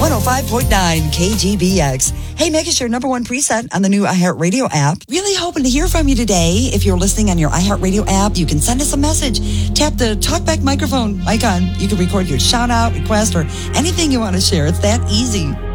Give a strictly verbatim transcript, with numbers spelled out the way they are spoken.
one oh five point nine K G B X. Hey, make us your number one preset on the new iHeartRadio app. Really hoping to hear from you today. If you're listening on your iHeartRadio app, you can send us a message. Tap the talkback microphone icon. You can record your shout out, request, or anything you want to share. It's that easy.